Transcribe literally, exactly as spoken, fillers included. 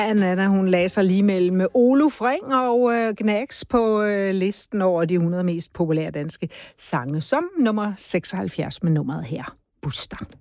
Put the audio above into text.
Ja, Nana, hun lagde sig lige mellem Olo Fring og øh, Gnags på øh, listen over de hundrede mest populære danske sange, som nummer seksoghalvfjerds med nummeret her, Buster.